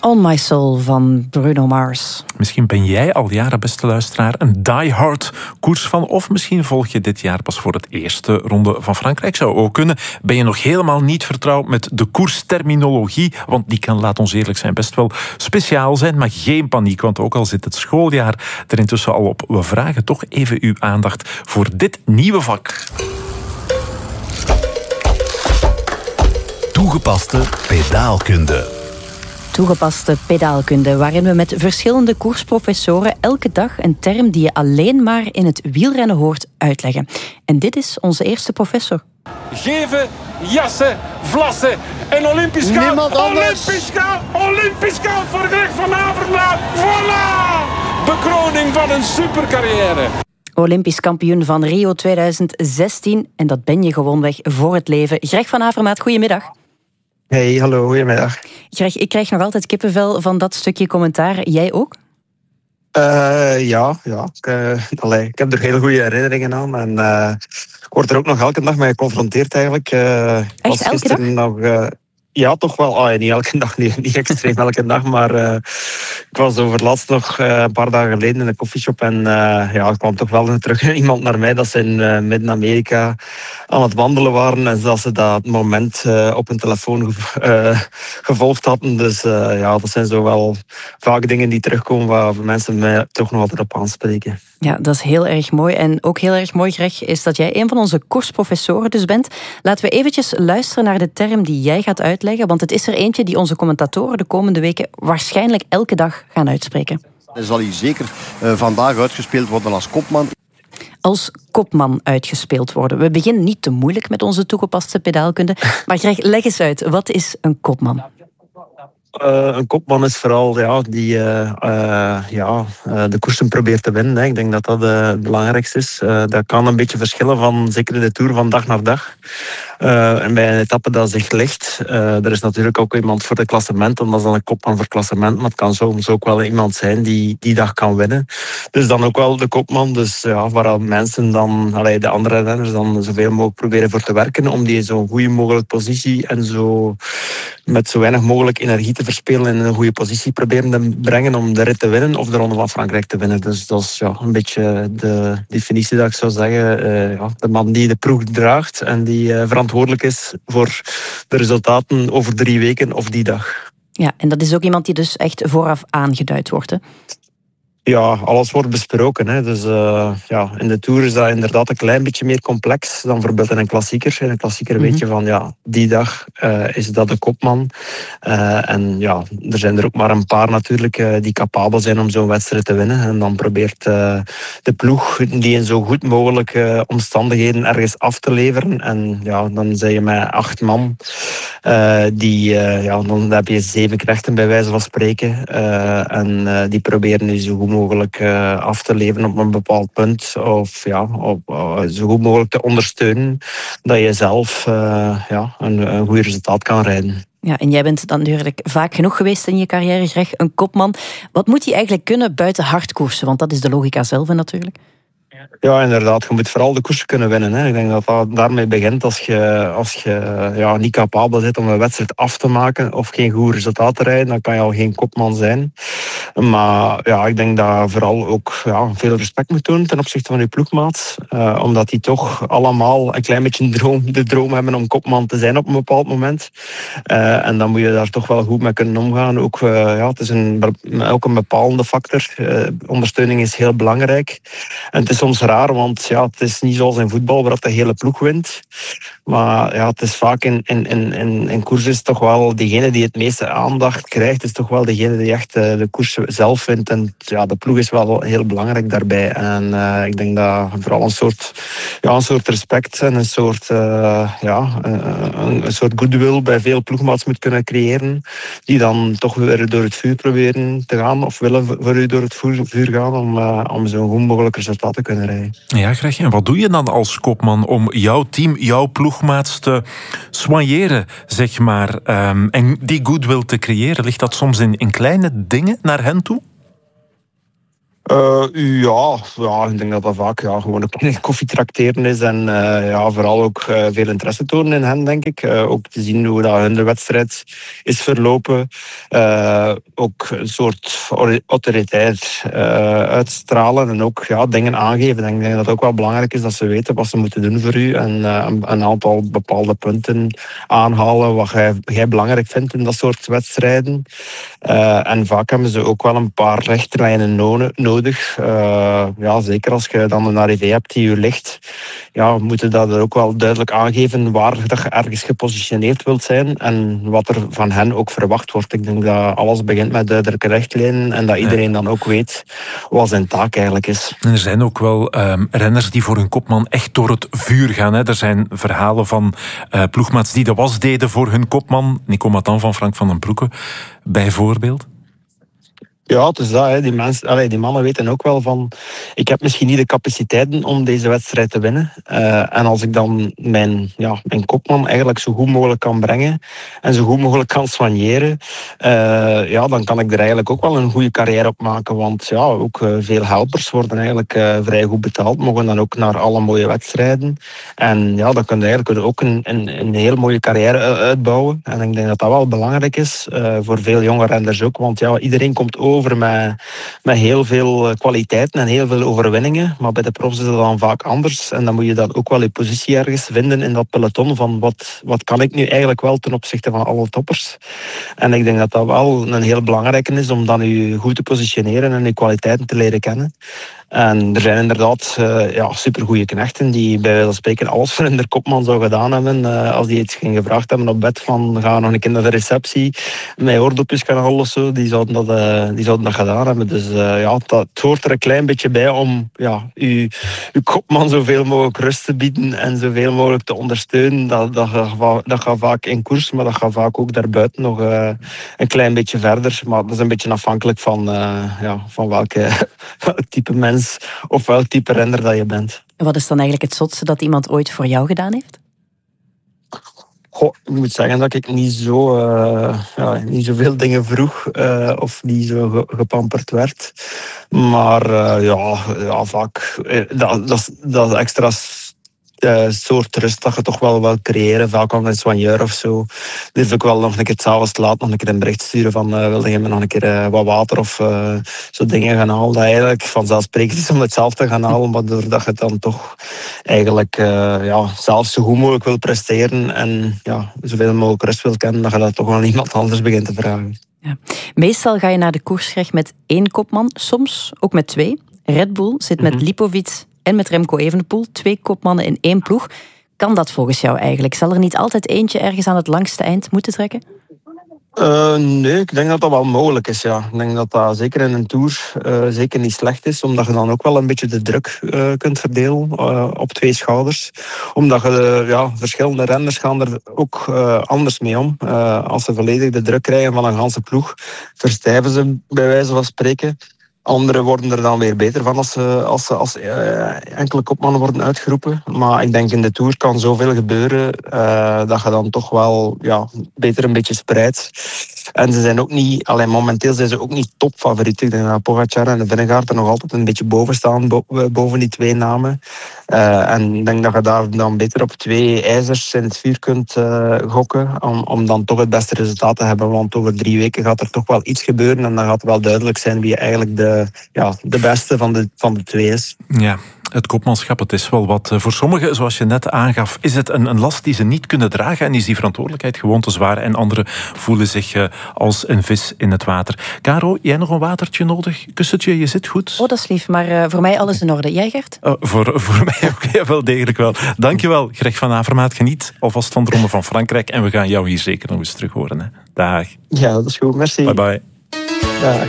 On My Soul van Bruno Mars. Misschien ben jij al jaren, beste luisteraar, een die-hard koersfan. Of misschien volg je dit jaar pas voor het eerste ronde van Frankrijk. Zou ook kunnen. Ben je nog helemaal niet vertrouwd met de koersterminologie? Want die kan, laat ons eerlijk zijn, best wel speciaal zijn. Maar geen paniek, want ook al zit het schooljaar er intussen al op. We vragen toch even uw aandacht voor dit nieuwe vak. Toegepaste pedaalkunde. Toegepaste pedaalkunde, waarin we met verschillende koersprofessoren elke dag een term die je alleen maar in het wielrennen hoort uitleggen. En dit is onze eerste professor. Geven, jassen, vlassen en Olympisch goud. Olympisch goud voor Greg van Avermaat. Voilà! Bekroning van een supercarrière. Olympisch kampioen van Rio 2016. En dat ben je gewoonweg voor het leven. Greg van Avermaat, goedemiddag. Hey, hallo, goedemiddag. Greg, ik krijg nog altijd kippenvel van dat stukje commentaar. Jij ook? Ja. Ik heb er hele goede herinneringen aan. En ik word er ook nog elke dag mee geconfronteerd eigenlijk. Echt elke dag? Nog, ja, toch wel. Niet elke dag, niet extreem elke dag. Maar ik was overlaatst nog een paar dagen geleden in een koffieshop. En er kwam toch wel terug iemand naar mij dat ze in Midden-Amerika aan het wandelen waren. En dat ze dat moment op hun telefoon gevolgd hadden. Dus dat zijn zo wel vaak dingen die terugkomen waar mensen mij toch nog altijd op aanspreken. Ja, dat is heel erg mooi. En ook heel erg mooi, Greg, is dat jij een van onze koersprofessoren dus bent. Laten we eventjes luisteren naar de term die jij gaat uitleggen. Want het is er eentje die onze commentatoren de komende weken waarschijnlijk elke dag gaan uitspreken. Dan zal hij zeker vandaag uitgespeeld worden als kopman. Als kopman uitgespeeld worden. We beginnen niet te moeilijk met onze toegepaste pedaalkunde. Maar Greg, leg eens uit, wat is een kopman? Een kopman is vooral die de koersen probeert te winnen. Hè. Ik denk dat dat het belangrijkste is. Dat kan een beetje verschillen van, zeker in de Tour, van dag naar dag. En bij een etappe dat zich ligt, er is natuurlijk ook iemand voor het klassement, en dat is dan een kopman voor het klassement, maar het kan soms ook wel iemand zijn die dag kan winnen. Dus dan ook wel de kopman, dus waar mensen dan, de andere renners dan zoveel mogelijk proberen voor te werken, om die in zo'n goede mogelijke positie en zo met zo weinig mogelijk energie te verspelen in een goede positie proberen te brengen om de rit te winnen of de Ronde van Frankrijk te winnen. Dus dat is een beetje de definitie dat ik zou zeggen. De man die de ploeg draagt en die verantwoordelijk is voor de resultaten over 3 weken of die dag. Ja, en dat is ook iemand die dus echt vooraf aangeduid wordt, hè? Ja, alles wordt besproken. Hè. Dus in de Tour is dat inderdaad een klein beetje meer complex dan bijvoorbeeld in een klassieker. In een klassieker weet je van, die dag is dat de kopman. En er zijn er ook maar een paar natuurlijk die capabel zijn om zo'n wedstrijd te winnen. En dan probeert de ploeg die in zo goed mogelijke omstandigheden ergens af te leveren. En dan zijn je met 8 man. Dan heb je 7 knechten bij wijze van spreken. En die proberen nu zo goed mogelijk af te leveren op een bepaald punt. Of zo goed mogelijk te ondersteunen dat je zelf een goed resultaat kan rijden. Ja, en jij bent dan natuurlijk vaak genoeg geweest in je carrière, Greg, een kopman. Wat moet hij eigenlijk kunnen buiten hard koersen? Want dat is de logica zelf natuurlijk. Ja, inderdaad. Je moet vooral de koersen kunnen winnen. Hè. Ik denk dat dat daarmee begint. Als je niet capabel bent om een wedstrijd af te maken of geen goed resultaat te rijden, dan kan je al geen kopman zijn. Maar ik denk dat je vooral ook veel respect moet doen ten opzichte van je ploegmaat. Omdat die toch allemaal een klein beetje de droom hebben om kopman te zijn op een bepaald moment. En dan moet je daar toch wel goed mee kunnen omgaan. Ook, het is ook een bepalende factor. Ondersteuning is heel belangrijk. En het is soms raar, want het is niet zoals in voetbal waar de hele ploeg wint. Maar het is vaak in koers is toch wel degene die het meeste aandacht krijgt, is toch wel degene die echt de koers zelf wint. En de ploeg is wel heel belangrijk daarbij. En ik denk dat vooral een soort respect en een soort goodwill bij veel ploegmaats moet kunnen creëren, die dan toch weer door het vuur proberen te gaan, of willen voor u door het vuur gaan, om zo'n goed mogelijk resultaat te kunnen rijden. Ja, Greg, en wat doe je dan als kopman om jouw team, jouw ploegmaats te soigneren, zeg maar, en die goodwill te creëren? Ligt dat soms in kleine dingen naar hen toe? Ik denk dat dat vaak gewoon een koffie trakteren is en vooral ook veel interesse tonen in hen, denk ik. Ook te zien hoe dat hun wedstrijd is verlopen. Ook een soort autoriteit uitstralen en ook dingen aangeven. Ik denk dat het ook wel belangrijk is dat ze weten wat ze moeten doen voor u en een aantal bepaalde punten aanhalen wat jij belangrijk vindt in dat soort wedstrijden. En vaak hebben ze ook wel een paar richtlijnen nodig. Zeker als je dan een arrivé hebt die je ligt, moet je dat ook wel duidelijk aangeven waar dat je ergens gepositioneerd wilt zijn en wat er van hen ook verwacht wordt. Ik denk dat alles begint met duidelijke richtlijnen en dat iedereen dan ook weet wat zijn taak eigenlijk is. En er zijn ook wel renners die voor hun kopman echt door het vuur gaan. Hè. Er zijn verhalen van ploegmaats die de was deden voor hun kopman. Nico Matan van Frank van den Broeke, bijvoorbeeld. Ja, het is dat. Hè. Die mannen weten ook wel van... Ik heb misschien niet de capaciteiten om deze wedstrijd te winnen. En als ik dan mijn kopman eigenlijk zo goed mogelijk kan brengen en zo goed mogelijk kan soigneren, dan kan ik er eigenlijk ook wel een goede carrière op maken. Want ook veel helpers worden eigenlijk vrij goed betaald, mogen dan ook naar alle mooie wedstrijden. En dan kun je eigenlijk ook een heel mooie carrière uitbouwen. En ik denk dat dat wel belangrijk is voor veel jonge renners ook. Want iedereen komt over met heel veel kwaliteiten en heel veel overwinningen. Maar bij de profs is dat dan vaak anders. En dan moet je dan ook wel je positie ergens vinden in dat peloton van wat kan ik nu eigenlijk wel ten opzichte van alle toppers. En ik denk dat dat wel een heel belangrijke is om dan je goed te positioneren en je kwaliteiten te leren kennen. En er zijn inderdaad supergoeie knechten die bij wijze van spreken alles voor hun kopman zou gedaan hebben. Als die iets ging gevraagd hebben op bed van ga nog een keer naar de receptie, met oordopjes gaan halen of zo, die zouden dat gedaan hebben. Dus het hoort er een klein beetje bij om uw kopman zoveel mogelijk rust te bieden en zoveel mogelijk te ondersteunen. Dat gaat vaak in koers, maar dat gaat vaak ook daarbuiten nog een klein beetje verder. Maar dat is een beetje afhankelijk van welk type mens of welk type renner dat je bent. En wat is dan eigenlijk het zotste dat iemand ooit voor jou gedaan heeft? Ik moet zeggen dat ik niet zoveel dingen vroeg of niet zo gepamperd werd. Maar vaak dat extra soort rust dat je toch wel wil creëren, vaak aan een soigneur of zo. Durf ik wel nog een keer 's avonds laat nog een keer een bericht sturen van wilde je me nog een keer wat water of zo dingen gaan halen. Dat eigenlijk vanzelfsprekend is om het zelf te gaan halen, maar doordat je het dan toch eigenlijk zelf zo goed mogelijk wil presteren en zoveel mogelijk rust wil kennen, dat je dat toch aan iemand anders begint te vragen. Ja. Meestal ga je naar de koersrecht met 1 kopman, soms ook met 2. Red Bull zit met Lipovic en met Remco Evenepoel, 2 kopmannen in 1 ploeg. Kan dat volgens jou eigenlijk? Zal er niet altijd eentje ergens aan het langste eind moeten trekken? Nee, ik denk dat dat wel mogelijk is. Ja. Ik denk dat dat zeker in een Tour zeker niet slecht is, omdat je dan ook wel een beetje de druk kunt verdelen op 2 schouders. Omdat je verschillende renners gaan er ook anders mee om. Als ze volledig de druk krijgen van een ganse ploeg, verstijven ze bij wijze van spreken. Anderen worden er dan weer beter van als enkele kopmannen worden uitgeroepen. Maar ik denk in de Tour kan zoveel gebeuren dat je dan toch wel beter een beetje spreidt. En ze zijn ook niet, momenteel zijn ze ook niet topfavorieten. Ik denk dat Pogacar en de Vingegaard er nog altijd een beetje boven staan, boven die 2 namen. En ik denk dat je daar dan beter op 2 ijzers in het vuur kunt gokken, om dan toch het beste resultaat te hebben. Want over 3 weken gaat er toch wel iets gebeuren en dan gaat het wel duidelijk zijn wie eigenlijk de beste van de 2 is. Ja. Het kopmanschap, het is wel wat. Voor sommigen, zoals je net aangaf, is het een last die ze niet kunnen dragen en is die verantwoordelijkheid gewoon te zwaar. En anderen voelen zich als een vis in het water. Caro, jij nog een watertje nodig? Kussentje, je zit goed? Oh, dat is lief, maar voor mij alles in orde. Jij, Gert? Voor mij ook, wel degelijk wel. Dankjewel, Greg van Avermaat. Geniet alvast van de Ronde van Frankrijk en we gaan jou hier zeker nog eens terug horen. Hè. Dag. Ja, dat is goed. Merci. Bye bye. Dag.